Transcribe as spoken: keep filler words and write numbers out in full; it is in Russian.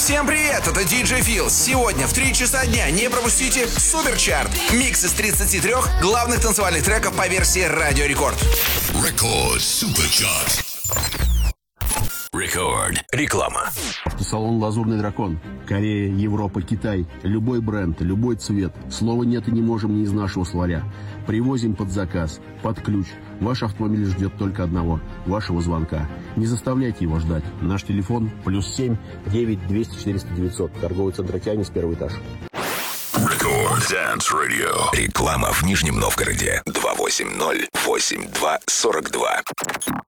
Всем привет, это диджей Фил. Сегодня в три часа дня не пропустите Суперчарт. Микс из тридцати трёх главных танцевальных треков по версии Радио Рекорд. Рекорд Суперчарт. Рекорд. Реклама. Салон «Лазурный дракон». Корея, Европа, Китай. Любой бренд, любой цвет. Слова «нет» и не можем не из нашего словаря. Привозим под заказ, под ключ. Ваш автомобиль ждет только одного – вашего звонка. Не заставляйте его ждать. Наш телефон плюс семь девять двести четыреста девятьсот. Торговый центр «Океанис», первый этаж. Рекорд Dance Radio. Реклама в Нижнем Новгороде. два восемь ноль восемь два сорок два.